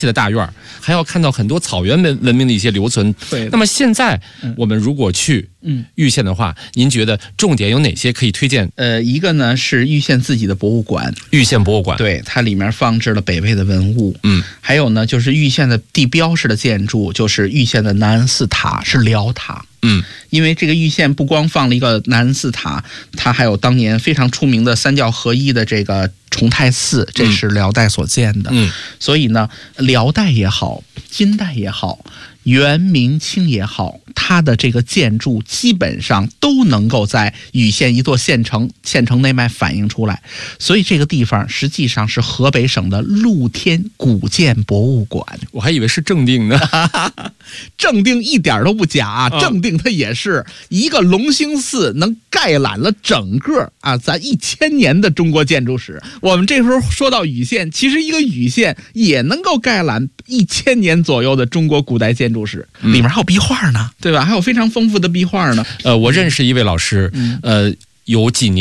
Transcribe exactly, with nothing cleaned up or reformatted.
的大院，还要看到很多草原文文明的一些留存。 对， 那么现在我们如果去嗯玉县的话，您觉得重点有哪些可以推荐？ 呃，一个呢是玉县自己的博物馆， 玉县博物馆， 对，它里面放置了北魏的文物。 嗯， 还有呢就是玉县的地标式的建筑，就是玉县的南安寺塔，是辽塔。 嗯， 因为这个玉县不光放了一个南安寺塔，它还有当年非常出名的三教合一的这个崇泰寺，这是辽代所建的。 嗯， 所以呢，辽代也好，金代也好，元明清也好，它的这个建筑基本上都能够在禹县一座县城县城内脉反映出来。所以这个地方实际上是河北省的露天古建博物馆。 我还以为是正定呢。 正定一点都不假啊！ 嗯、 正定它也是一个隆兴寺，能概览了整个啊咱一千年的中国建筑史。我们这时候说到禹县，其实一个禹县也能够概览一千年左右的中国古代建筑史， 嗯、 里面还有壁画呢，对吧？还有非常丰富的壁画呢。 呃，我认识一位老师， 嗯、 呃，有几年。